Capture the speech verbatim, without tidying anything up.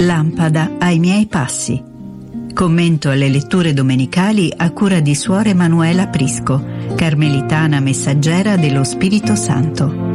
Lampada ai miei passi. Commento alle letture domenicali a cura di Suor Emanuela Prisco, carmelitana messaggera dello Spirito Santo.